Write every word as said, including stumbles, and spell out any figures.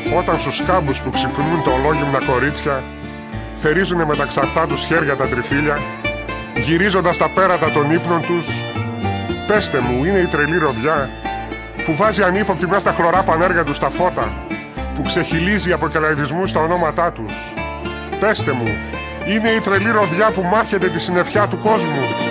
όταν στους κάμπους που ξυπνούν τα ολόγυμνα κορίτσια θερίζουνε με τα ξαρθά τους χέρια τα τριφύλια, γυρίζοντας τα πέρατα των ύπνων τους. Πέστε μου, είναι η τρελή ροδιά που βάζει ανύποπτη μέσα στα χλωρά πανέργα τους τα φώτα, που ξεχυλίζει από κελαϊδισμούς τα ονόματά τους. Πέστε μου, είναι η τρελή ροδιά που μάχεται τη συννεφιά του κόσμου.